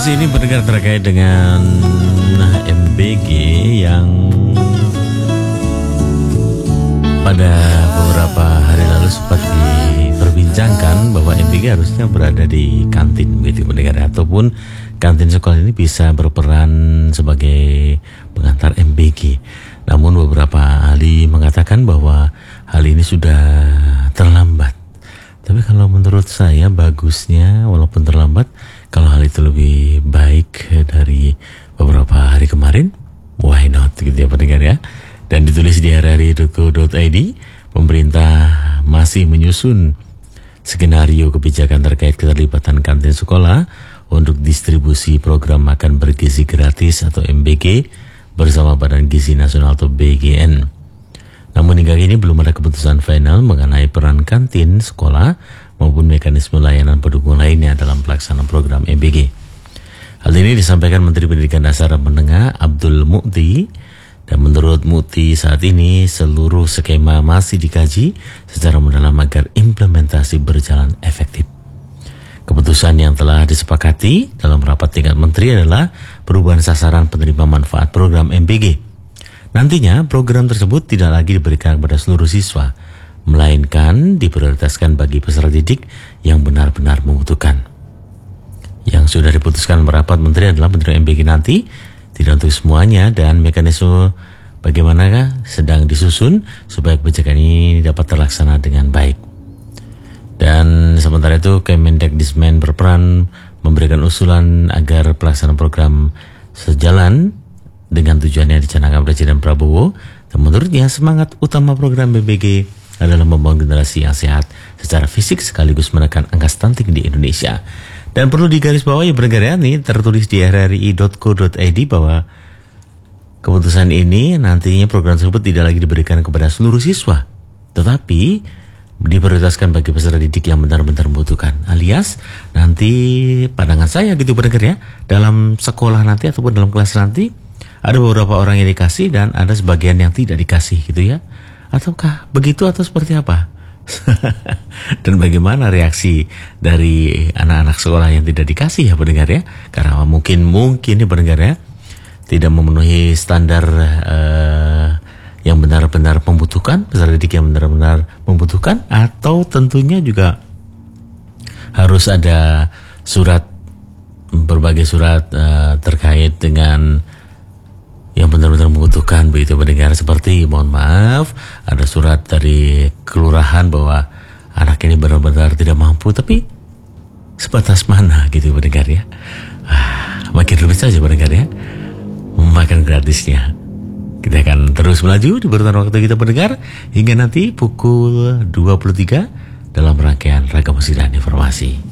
Informasi ini pendengar terkait dengan MBG yang pada beberapa hari lalu sempat diperbincangkan bahwa MBG harusnya berada di kantin begitu pendengar, ataupun kantin sekolah ini bisa berperan sebagai pengantar MBG. Namun beberapa ahli mengatakan bahwa hal ini sudah terlambat. Tapi kalau menurut saya bagusnya walaupun terlambat, kalau hal itu lebih baik dari beberapa hari kemarin, why not gitu ya pendengar ya. Dan ditulis di rri.co.id, pemerintah masih menyusun skenario kebijakan terkait keterlibatan kantin sekolah untuk distribusi program makan bergizi gratis atau MBG bersama Badan Gizi Nasional atau BGN. Namun hingga kini belum ada keputusan final mengenai peran kantin sekolah maupun mekanisme layanan pendukung lainnya dalam pelaksanaan program MBG. Hal ini disampaikan Menteri Pendidikan Dasar dan Menengah Abdul Mu'ti, dan menurut Mu'ti saat ini seluruh skema masih dikaji secara mendalam agar implementasi berjalan efektif. Keputusan yang telah disepakati dalam rapat tingkat menteri adalah perubahan sasaran penerima manfaat program MBG. Nantinya program tersebut tidak lagi diberikan kepada seluruh siswa, melainkan diprioritaskan bagi peserta didik yang benar-benar membutuhkan. Yang sudah diputuskan merapat menteri adalah penerima MBG nanti tidak untuk semuanya, dan mekanisme bagaimanakah sedang disusun supaya kebijakan ini dapat terlaksana dengan baik. Dan sementara itu Kemendikbudrismen berperan memberikan usulan agar pelaksanaan program sejalan dengan tujuan yang dicanangkan Presiden Prabowo, dan menurutnya semangat utama program MBG adalah membangun generasi yang sehat secara fisik sekaligus menekan angka stunting di Indonesia. Dan perlu digarisbawahi pendengar ya, nih tertulis di rri.co.id bahwa keputusan ini nantinya program tersebut tidak lagi diberikan kepada seluruh siswa, tetapi diprioritaskan bagi peserta didik yang benar-benar membutuhkan. Alias nanti pandangan saya gitu pendengar ya, dalam sekolah nanti ataupun dalam kelas nanti ada beberapa orang yang dikasih dan ada sebagian yang tidak dikasih gitu ya. Ataukah begitu atau seperti apa? Dan bagaimana reaksi dari anak-anak sekolah yang tidak dikasih ya pendengar ya? Karena mungkin ya pendengar ya, tidak memenuhi standar yang benar-benar membutuhkan, peserta didik yang benar-benar membutuhkan, atau tentunya juga harus ada berbagai surat terkait dengan yang benar-benar membutuhkan begitu pendengar. Seperti mohon maaf ada surat dari kelurahan bahwa anak ini benar-benar tidak mampu, tapi sebatas mana gitu pendengar ya. Makin rumit saja pendengar ya memakan gratisnya. Kita akan terus melaju di barisan waktu kita pendengar hingga nanti pukul 23 dalam rangkaian Ragam Musik dan Informasi.